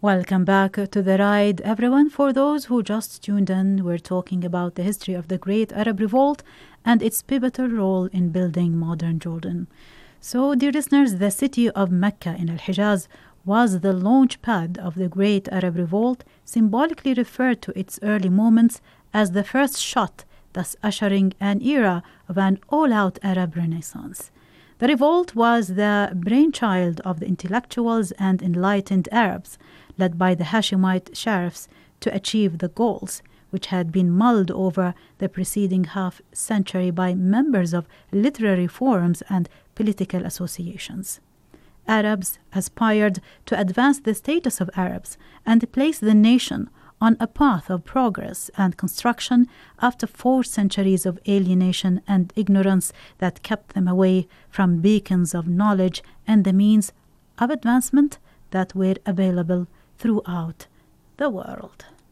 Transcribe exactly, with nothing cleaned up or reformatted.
Welcome back to The Ride, everyone. For those who just tuned in, we're talking about the history of the Great Arab Revolt and its pivotal role in building modern Jordan. So, dear listeners, the city of Mecca in Al-Hijaz was the launch pad of the Great Arab Revolt, symbolically referred to its early moments as the first shot, thus ushering an era of an all-out Arab Renaissance. The revolt was the brainchild of the intellectuals and enlightened Arabs, led by the Hashemite sheriffs, to achieve the goals, which had been mulled over the preceding half-century by members of literary forums and political associations. Arabs aspired to advance the status of Arabs and place the nation on a path of progress and construction after four centuries of alienation and ignorance that kept them away from beacons of knowledge and the means of advancement that were available throughout the world.